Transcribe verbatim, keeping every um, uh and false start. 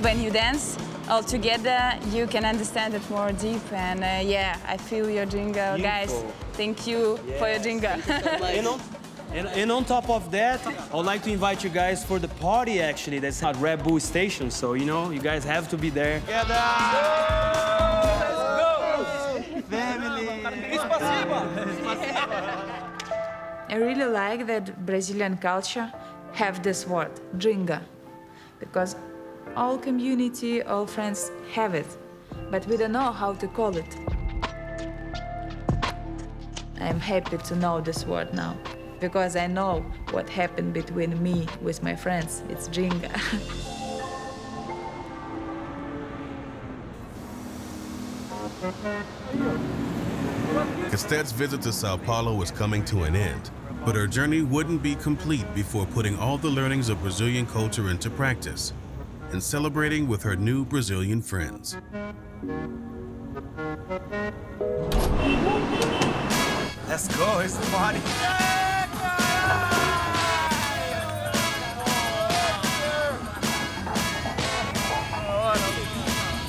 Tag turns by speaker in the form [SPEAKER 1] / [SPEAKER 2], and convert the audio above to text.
[SPEAKER 1] when you dance all together, you can understand it more deep. And uh, yeah, I feel your jingle, guys. Thank you yes. for your jingle.
[SPEAKER 2] And on, and, and on top of that, I would like to invite you guys for the party, actually. That's at Red Bull Station. So, you know, you guys have to be there.
[SPEAKER 3] Together! Let's go! Family!
[SPEAKER 4] I really like that Brazilian culture have this word, jinga, because all community, all friends have it, but we don't know how to call it. I'm happy to know this word now, because I know what happened between me with my friends. It's jinga.
[SPEAKER 5] Castette's visit to Sao Paulo was coming to an end, but her journey wouldn't be complete before putting all the learnings of Brazilian culture into practice and celebrating with her new Brazilian friends.
[SPEAKER 3] Let's go, it's the party.